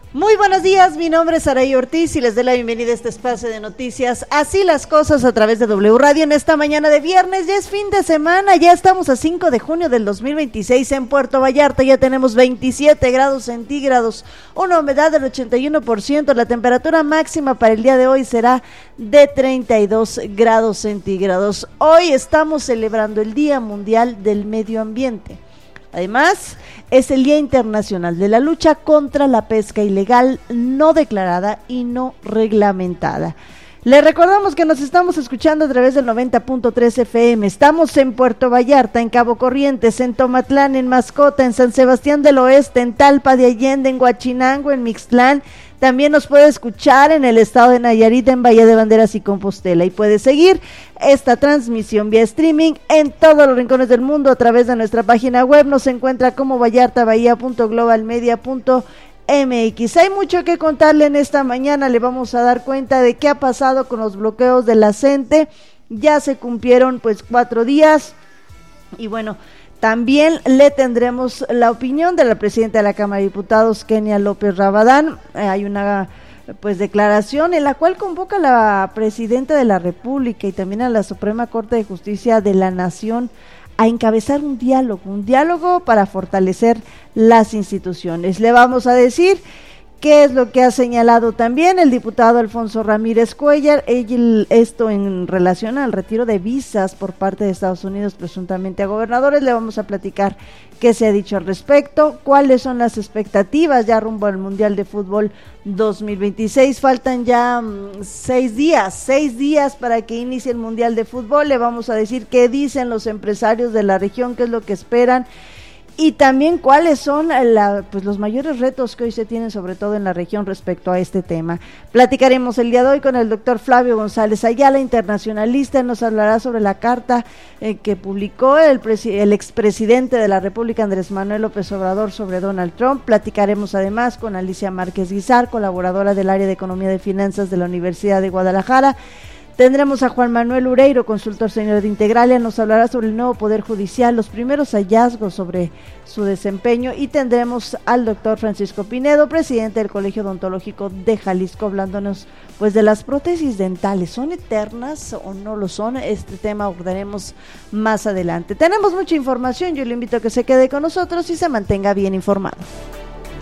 Muy buenos días, mi nombre es Saray Ortiz y les doy la bienvenida a este espacio de noticias. Así las cosas a través de W Radio en esta mañana de viernes. Ya es fin de semana, ya estamos a 5 de junio del 2026 en Puerto Vallarta. Ya tenemos 27 grados centígrados, una humedad del 81%. La temperatura máxima para el día de hoy será de 32 grados centígrados. Hoy estamos celebrando el Día Mundial del Medio Ambiente. Además, es el Día Internacional de la Lucha contra la Pesca Ilegal, no declarada y no reglamentada. Les recordamos que nos estamos escuchando a través del 90.3 FM. Estamos en Puerto Vallarta, en Cabo Corrientes, en Tomatlán, en Mascota, en San Sebastián del Oeste, en Talpa de Allende, en Huachinango, en Mixtlán. También nos puede escuchar en el estado de Nayarit, en Bahía de Banderas y Compostela. Y puede seguir esta transmisión vía streaming en todos los rincones del mundo a través de nuestra página web. Nos encuentra como vallartabahía.globalmedia.mx. Hay mucho que contarle en esta mañana. Le vamos a dar cuenta de qué ha pasado con los bloqueos de la CENTE. Ya se cumplieron 4 días. Y bueno, también le tendremos la opinión de la presidenta de la Cámara de Diputados, Kenia López Rabadán. Hay una declaración en la cual convoca a la presidenta de la República y también a la Suprema Corte de Justicia de la Nación a encabezar un diálogo para fortalecer las instituciones. Le vamos a decir qué es lo que ha señalado también el diputado Alfonso Ramírez Cuellar, esto en relación al retiro de visas por parte de Estados Unidos presuntamente a gobernadores. Le vamos a platicar qué se ha dicho al respecto, cuáles son las expectativas ya rumbo al Mundial de Fútbol 2026. Faltan ya 6 días para que inicie el Mundial de Fútbol. Le vamos a decir qué dicen los empresarios de la región, qué es lo que esperan. Y también cuáles son los mayores retos que hoy se tienen, sobre todo en la región, respecto a este tema. Platicaremos el día de hoy con el doctor Flavio González Ayala, internacionalista. Nos hablará sobre la carta que publicó el expresidente de la República, Andrés Manuel López Obrador, sobre Donald Trump. Platicaremos además con Alicia Márquez Guizar, colaboradora del área de Economía y Finanzas de la Universidad de Guadalajara. Tendremos a Juan Manuel Ureiro, consultor senior de Integralia. Nos hablará sobre el nuevo Poder Judicial, los primeros hallazgos sobre su desempeño, y tendremos al doctor Francisco Pinedo, presidente del Colegio Odontológico de Jalisco, hablándonos de las prótesis dentales. ¿Son eternas o no lo son? Este tema abordaremos más adelante. Tenemos mucha información, yo le invito a que se quede con nosotros y se mantenga bien informado.